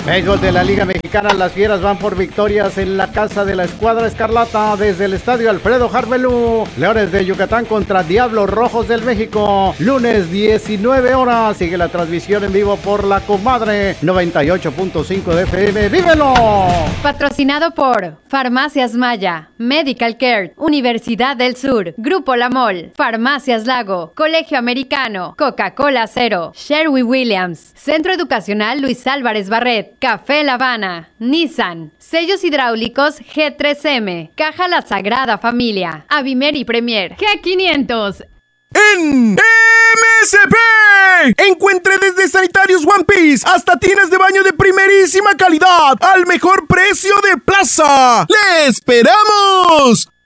Béisbol de la Liga Mexicana, las Fieras van por victorias en la casa de la Escuadra Escarlata desde el estadio Alfredo Harvelú. Leones de Yucatán contra Diablos Rojos del México, lunes 19 horas. Sigue la transmisión en vivo por La Comadre 98.5 de FM. ¡Vívelo! Patrocinado por Farmacias Maya, Medical Care, Universidad del Sur, Grupo La Mol, Farmacias Lago, Colegio Americano, Coca-Cola Cero, Sherwin-Williams, Centro Educacional Luis Álvarez Barret, Café La Habana, Nissan, Sellos Hidráulicos G3M, Caja La Sagrada Familia, Avimer y Premier, G500. En MSP encuentre desde sanitarios One Piece hasta tinas de baño de primerísima calidad al mejor precio de plaza. ¡Le esperamos!